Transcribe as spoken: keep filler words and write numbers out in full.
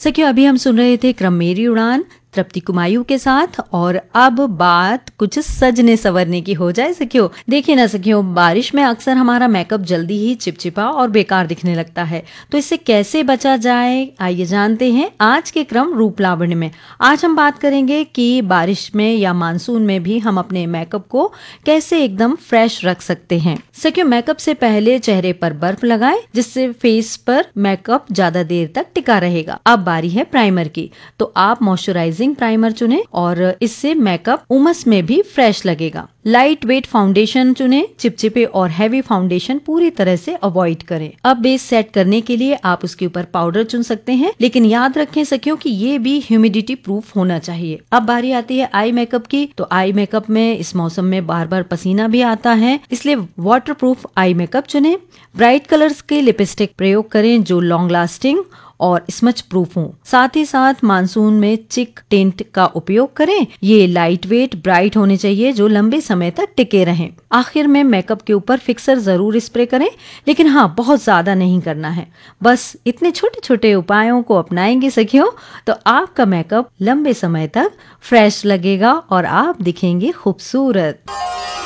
सखियों, अभी हम सुन रहे थे क्रम मेरी उड़ान तृप्ति कुमायूं के साथ। और अब बात कुछ सजने संवरने की हो जाए सखियों। देखिए ना सखियों, बारिश में अक्सर हमारा मेकअप जल्दी ही चिपचिपा और बेकार दिखने लगता है, तो इससे कैसे बचा जाए, आइए जानते हैं आज के क्रम रूप लावण्य में। आज हम बात करेंगे कि बारिश में या मानसून में भी हम अपने मेकअप को कैसे एकदम फ्रेश रख सकते हैं। सखियों, मेकअप से पहले चेहरे पर बर्फ लगाएं, जिससे फेस पर मेकअप ज्यादा देर तक टिका रहेगा। अब बारी है प्राइमर की, तो आप मॉइस्चराइजिंग प्राइमर चुनें और इससे मेकअप उमस में भी फ्रेश लगेगा। लाइट वेट फाउंडेशन चुनें, चिपचिपे और हैवी फाउंडेशन पूरी तरह से अवॉइड करें। अब बेस सेट करने के लिए आप उसके ऊपर पाउडर चुन सकते हैं, लेकिन याद रखें सखियों कि ये भी ह्यूमिडिटी प्रूफ होना चाहिए। अब बारी आती है आई मेकअप की, तो आई मेकअप में इस मौसम में बार बार पसीना भी आता है, इसलिए वाटर प्रूफ आई मेकअप चुनें। ब्राइट कलर्स के लिपस्टिक प्रयोग करें जो लॉन्ग लास्टिंग और स्मच प्रूफ हो। साथ ही साथ मानसून में चिक टिंट का उपयोग करें, ये लाइट वेट ब्राइट होने चाहिए जो लंबे समय तक टिके रहें। आखिर में मेकअप के ऊपर फिक्सर जरूर स्प्रे करें, लेकिन हाँ, बहुत ज्यादा नहीं करना है। बस इतने छोटे छोटे उपायों को अपनाएंगे सखियों, तो आपका मेकअप लंबे समय तक फ्रेश लगेगा और आप दिखेंगे खूबसूरत।